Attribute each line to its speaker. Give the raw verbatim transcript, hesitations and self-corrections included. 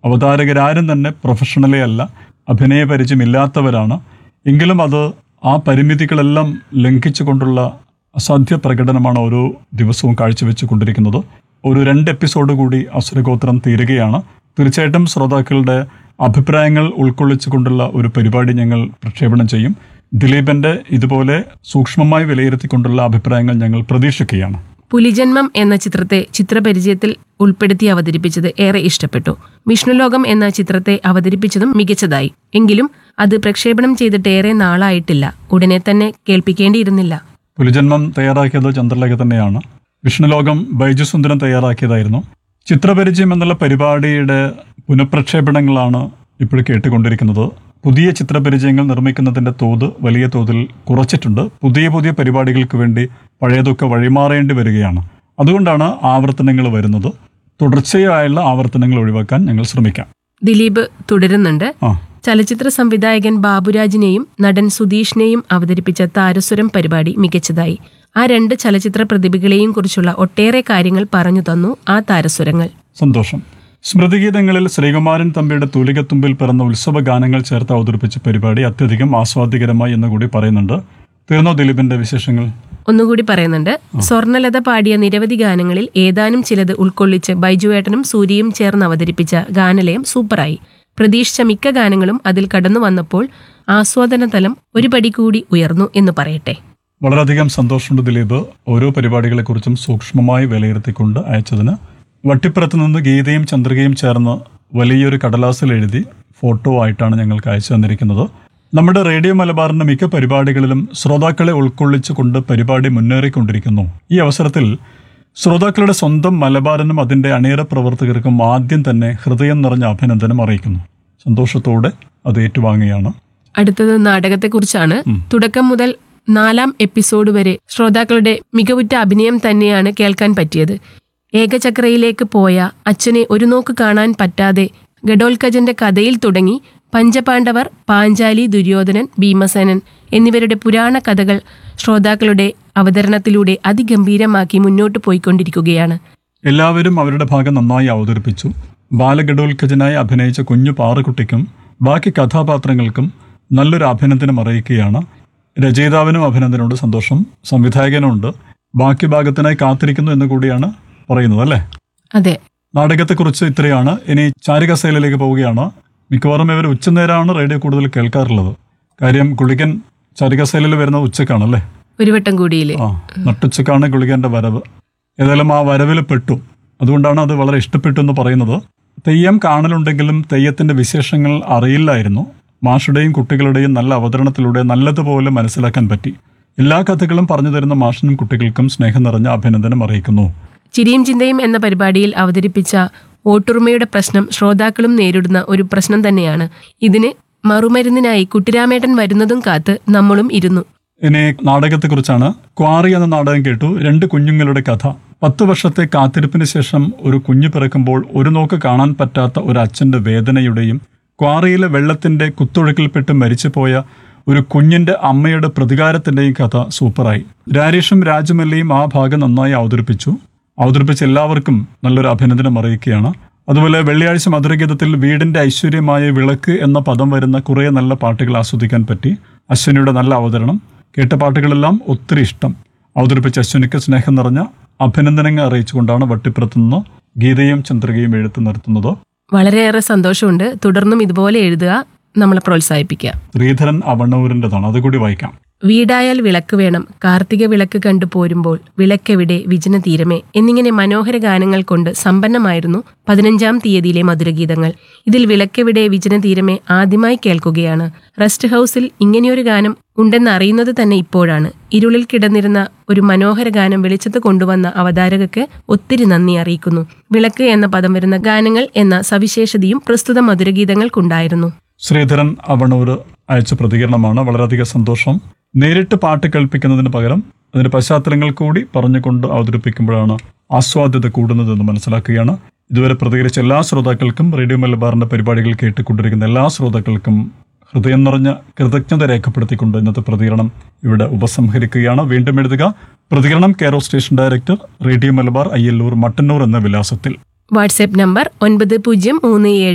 Speaker 1: അവതാരകരാരും തന്നെ പ്രൊഫഷണലേ അല്ല, അഭിനയ പരിചയമില്ലാത്തവരാണ്. എങ്കിലും അത് ആ പരിമിതികളെല്ലാം ലംഘിച്ചുകൊണ്ടുള്ള അസാധ്യ പ്രകടനമാണ് ഓരോ ദിവസവും കാഴ്ചവെച്ചു കൊണ്ടിരിക്കുന്നത്. ഒരു രണ്ട് എപ്പിസോഡ് കൂടി അസുരഗോത്രം തീരുകയാണ്. തീർച്ചയായിട്ടും ശ്രോതാക്കളുടെ അഭിപ്രായങ്ങൾ ഉൾക്കൊള്ളിച്ചുകൊണ്ടുള്ള ഒരു പരിപാടി ഞങ്ങൾ പ്രക്ഷേപണം ചെയ്യും. ദിലീപന്റെ ഇതുപോലെ സൂക്ഷ്മമായി വിലയിരുത്തിക്കൊണ്ടുള്ള അഭിപ്രായങ്ങൾ ഞങ്ങൾ പ്രതീക്ഷിക്കുകയാണ്.
Speaker 2: പുലിജന്മം എന്ന ചിത്രത്തെ ചിത്രപരിചയത്തിൽ ഉൾപ്പെടുത്തി അവതരിപ്പിച്ചത് ഏറെ ഇഷ്ടപ്പെട്ടു. വിഷ്ണുലോകം എന്ന ചിത്രത്തെ അവതരിപ്പിച്ചതും മികച്ചതായി. എങ്കിലും അത് പ്രക്ഷേപണം ചെയ്തിട്ട് ഏറെ നാളായിട്ടില്ല. ഉടനെ തന്നെ കേൾപ്പിക്കേണ്ടിയിരുന്നില്ല.
Speaker 1: പുലിജന്മം തയ്യാറാക്കിയത് ചന്ദ്രലേഖ തന്നെയാണ്. വിഷ്ണുലോകം ബൈജു സുന്ദരം തയ്യാറാക്കിയതായിരുന്നു. ചിത്രപരിചയം എന്നുള്ള പരിപാടിയുടെ പുനഃപ്രക്ഷേപണങ്ങളാണ് ഇപ്പോൾ കേട്ടുകൊണ്ടിരിക്കുന്നത്. പുതിയ ചിത്രപരിചയങ്ങൾ നിർമ്മിക്കുന്നതിൻ്റെ തോത് വലിയ തോതിൽ കുറച്ചിട്ടുണ്ട്. പുതിയ പുതിയ പരിപാടികൾക്ക് വേണ്ടി പഴയതൊക്കെ വഴിമാറേണ്ടി വരികയാണ്. അതുകൊണ്ടാണ് ആവർത്തനങ്ങൾ വരുന്നത്. തുടർച്ചയായുള്ള ആവർത്തനങ്ങൾ ഒഴിവാക്കാൻ ഞങ്ങൾ ശ്രമിക്കാം.
Speaker 2: ദിലീപ് തുടരുന്നുണ്ട്. ചലച്ചിത്ര സംവിധായകൻ ബാബുരാജിനെയും നടൻ സുധീഷിനെയും അവതരിപ്പിച്ച താരസുരം പരിപാടി മികച്ചതായി. ആ രണ്ട് ചലച്ചിത്ര പ്രതിഭകളെയും കുറിച്ചുള്ള ഒട്ടേറെ കാര്യങ്ങൾ പറഞ്ഞു തന്നു ആ താരസുരങ്ങൾ.
Speaker 1: സന്തോഷം. സ്മൃതിഗീതങ്ങളിൽ ശ്രീകുമാരൻ തമ്പിയുടെ തൂലികത്തുമ്പിൽ പിറന്ന ഉത്സവ ഗാനങ്ങൾ ചേർത്ത് അവതരിപ്പിച്ച പരിപാടി അത്യധികം ആസ്വാദ്യകരമായി എന്നുകൂടി പറയുന്നുണ്ട്. തീർന്നോ ദിലീപിന്റെ വിശേഷങ്ങൾ?
Speaker 2: ഒന്നുകൂടി പറയുന്നുണ്ട്. സ്വർണലത പാടിയ നിരവധി ഗാനങ്ങളിൽ ഏതാനും ചിലത് ഉൾക്കൊള്ളിച്ച് ബൈജുവേട്ടനും സൂര്യയും ചേർന്ന് അവതരിപ്പിച്ച ഗാനലയം സൂപ്പറായി. പ്രതീക്ഷിച്ച മിക്ക ഗാനങ്ങളും അതിൽ കടന്നു വന്നപ്പോൾ ആസ്വാദന തലം ഒരു പടി കൂടി ഉയർന്നു എന്ന് പറയട്ടെ.
Speaker 1: വളരെയധികം സന്തോഷമുണ്ട് ദിലീപ്. ഓരോ പരിപാടികളെക്കുറിച്ചും സൂക്ഷ്മമായി വിലയിരുത്തിക്കൊണ്ട് അയച്ചതിന്. വട്ടിപ്പുറത്ത് നിന്ന് ഗീതയും ചന്ദ്രികയും ചേർന്ന് വലിയൊരു കടലാസിൽ എഴുതി ഫോട്ടോ ആയിട്ടാണ് ഞങ്ങൾക്ക് അയച്ചു തന്നിരിക്കുന്നത്. നമ്മുടെ റേഡിയോ മലബാറിന്റെ മിക്ക പരിപാടികളിലും ശ്രോതാക്കളെ ഉൾക്കൊള്ളിച്ചുകൊണ്ട് പരിപാടി മുന്നേറിക്കൊണ്ടിരിക്കുന്നു. ഈ അവസരത്തിൽ ശ്രോതാക്കളുടെ സ്വന്തം മലബാറിനും അതിന്റെ അണിയറ പ്രവർത്തകർക്കും ആദ്യം തന്നെ ഹൃദയം നിറഞ്ഞ അഭിനന്ദനം അറിയിക്കുന്നു. സന്തോഷത്തോടെ അത് ഏറ്റുവാങ്ങുകയാണ്.
Speaker 2: അടുത്തത് നാടകത്തെക്കുറിച്ചാണ്. തുടക്കം മുതൽ നാലാം എപ്പിസോഡ് വരെ ശ്രോതാക്കളുടെ മികവുറ്റ അഭിനയം തന്നെയാണ് കേൾക്കാൻ പറ്റിയത്. ഏകചക്രയിലേക്ക് പോയ അച്ഛനെ ഒരു നോക്ക് കാണാൻ പറ്റാതെ ഗഡോൽക്കജന്റെ കഥയിൽ തുടങ്ങി പഞ്ചപാണ്ഡവർ, പാഞ്ചാലി, ദുര്യോധനൻ, ഭീമസേനൻ എന്നിവരുടെ പുരാണ കഥകൾ ശ്രോതാക്കളുടെ അവതരണത്തിലൂടെ അതിഗംഭീരമാക്കി മുന്നോട്ട് പോയിക്കൊണ്ടിരിക്കുകയാണ്.
Speaker 1: എല്ലാവരും അവരുടെ ഭാഗം നന്നായി അവതരിപ്പിച്ചു. ബാലഗഡോൽക്കജനായി അഭിനയിച്ച കുഞ്ഞു പാറുകുട്ടിക്കും ബാക്കി കഥാപാത്രങ്ങൾക്കും നല്ലൊരു അഭിനന്ദനം അറിയിക്കുകയാണ്. രചയിതാവിനും അഭിനന്ദനമുണ്ട്, സന്തോഷം. സംവിധായകനുണ്ട്. ബാക്കി ഭാഗത്തിനായി കാത്തിരിക്കുന്നു എന്ന് കൂടിയാണ് പറയുന്നത്, അല്ലേ?
Speaker 2: അതെ.
Speaker 1: നാടകത്തെക്കുറിച്ച് ഇത്രയാണ്. ഇനി ചാരുകസേലയിലേക്ക് പോവുകയാണ്. മിക്കവാറും ഇവർ ഉച്ചനേരമാണ് റേഡിയോ കൂടുതൽ കേൾക്കാറുള്ളത്. കാര്യം ഗുളികൻ ചാരുകസേലയിൽ വരുന്നത് ഉച്ചക്കാണല്ലേ?
Speaker 2: ഒരു വട്ടം കൂടിയില്ലേ?
Speaker 1: ആ, നട്ടുച്ചക്കാണ് ഗുളികന്റെ വരവ്. ഏതായാലും ആ വരവിൽ പെട്ടു. അതുകൊണ്ടാണ് അത് വളരെ ഇഷ്ടപ്പെട്ടു എന്ന് പറയുന്നത്. തെയ്യം കാണലുണ്ടെങ്കിലും തെയ്യത്തിന്റെ വിശേഷങ്ങൾ അറിയില്ലായിരുന്നു. മാഷുടെയും കുട്ടികളുടെയും നല്ല അവതരണത്തിലൂടെ നല്ലതുപോലെ മനസ്സിലാക്കാൻ പറ്റി. എല്ലാ കഥകളും പറഞ്ഞു തരുന്ന മാഷിനും കുട്ടികൾക്കും സ്നേഹം നിറഞ്ഞ അഭിനന്ദനം അറിയിക്കുന്നു.
Speaker 2: ചിരിയും ചിന്തയും എന്ന പരിപാടിയിൽ അവതരിപ്പിച്ച ഓട്ടുറുമയുടെ പ്രശ്നം ശ്രോതാക്കളും നേരിടുന്ന ഒരു പ്രശ്നം തന്നെയാണ്. ഇതിന് മറുമരുന്നിനായി കുട്ടിരാമേട്ടൻ വരുന്നതും കാത്ത് നമ്മളും ഇരുന്നു.
Speaker 1: ഇനി നാടകത്തെക്കുറിച്ചാണ്. ക്വാറി എന്ന നാടകം കേട്ടു. രണ്ട് കുഞ്ഞുങ്ങളുടെ കഥ. പത്തു വർഷത്തെ കാത്തിരിപ്പിന് ശേഷം ഒരു കുഞ്ഞു പിറക്കുമ്പോൾ ഒരു നോക്ക് കാണാൻ പറ്റാത്ത ഒരു അച്ഛന്റെ വേദനയുടെയും ക്വാറിയിലെ വെള്ളത്തിന്റെ കുത്തൊഴുക്കിൽപ്പെട്ട് മരിച്ചുപോയ ഒരു കുഞ്ഞിന്റെ അമ്മയുടെ പ്രതികാരത്തിന്റെയും കഥ സൂപ്പറായി. രാരീഷും രാജമല്ലിയും ആ ഭാഗം നന്നായി അവതരിപ്പിച്ചു. അവതരിപ്പിച്ച എല്ലാവർക്കും നല്ലൊരു അഭിനന്ദനം അറിയിക്കുകയാണ്. അതുപോലെ വെള്ളിയാഴ്ച മധുരഗീതത്തിൽ വീടിന്റെ ഐശ്വര്യമായ വിളക്ക് എന്ന പദം വരുന്ന കുറേ നല്ല പാട്ടുകൾ ആസ്വദിക്കാൻ പറ്റി. അശ്വിനിയുടെ നല്ല അവതരണം. കേട്ട പാട്ടുകളെല്ലാം ഒത്തിരി ഇഷ്ടം. അവതരിപ്പിച്ച അശ്വിനിക്ക് സ്നേഹം നിറഞ്ഞ അഭിനന്ദനങ്ങൾ അറിയിച്ചുകൊണ്ടാണ് വട്ടിപ്പുറത്ത് നിന്ന് ഗീതയും ചന്ദ്രികയും എഴുത്ത് നിർത്തുന്നത്.
Speaker 2: വളരെയേറെ സന്തോഷമുണ്ട്. തുടർന്നും ഇതുപോലെ എഴുതുക, നമ്മളെ പ്രോത്സാഹിപ്പിക്കുക.
Speaker 1: ശ്രീധരൻ അവണ്ണൂരിൻ്റെതാണ്, അതുകൂടി വായിക്കാം.
Speaker 2: വീടായാൽ വിളക്ക് വേണം, കാർത്തിക വിളക്ക് കണ്ടു പോരുമ്പോൾ, വിളക്കെവിടെ വിജന തീരമേ എന്നിങ്ങനെ മനോഹര ഗാനങ്ങൾ കൊണ്ട് സമ്പന്നമായിരുന്നു പതിനഞ്ചാം തീയതിയിലെ മധുരഗീതങ്ങൾ. ഇതിൽ വിളക്കെവിടെ വിജന തീരമേ ആദ്യമായി കേൾക്കുകയാണ്. റെസ്റ്റ് ഹൗസിൽ ഇങ്ങനെയൊരു ഗാനം ഉണ്ടെന്ന് അറിയുന്നത് തന്നെ ഇപ്പോഴാണ്. ഇരുളിൽ കിടന്നിരുന്ന ഒരു മനോഹര ഗാനം വെളിച്ചത്ത് കൊണ്ടുവന്ന അവതാരകർക്ക് ഒത്തിരി നന്ദി അറിയിക്കുന്നു. വിളക്ക് എന്ന പദം വരുന്ന ഗാനങ്ങൾ എന്ന സവിശേഷതയും പ്രസ്തുത മധുരഗീതങ്ങൾക്കുണ്ടായിരുന്നു.
Speaker 1: ശ്രീധരൻ അവണ്ണൂർ അയച്ച പ്രതികരണമാണ്. വളരെയധികം സന്തോഷം. നേരിട്ട് പാട്ട് കേൾപ്പിക്കുന്നതിന് പകരം അതിന്റെ പശ്ചാത്തലങ്ങൾ കൂടി പറഞ്ഞുകൊണ്ട് അവതരിപ്പിക്കുമ്പോഴാണ് ആസ്വാദ്യത കൂടുന്നതെന്ന് മനസ്സിലാക്കുകയാണ്. ഇതുവരെ പ്രതികരിച്ച എല്ലാ ശ്രോതാക്കൾക്കും, റേഡിയോ മലബാറിന്റെ പരിപാടികൾ കേട്ടുകൊണ്ടിരിക്കുന്ന എല്ലാ ശ്രോതാക്കൾക്കും ഹൃദയം നിറഞ്ഞ കൃതജ്ഞത രേഖപ്പെടുത്തിക്കൊണ്ട് ഇന്നത്തെ പ്രതികരണം ഇവിടെ ഉപസംഹരിക്കുകയാണ്. വീണ്ടും എഴുതുക. പ്രതികരണം care of station director, radio Malabar, Ayyallur, Mattannur എന്ന വിലാസത്തിൽ.
Speaker 2: വാട്സ്ആപ്പ് നമ്പർ ഒൻപത് പൂജ്യം മൂന്ന് ഏഴ്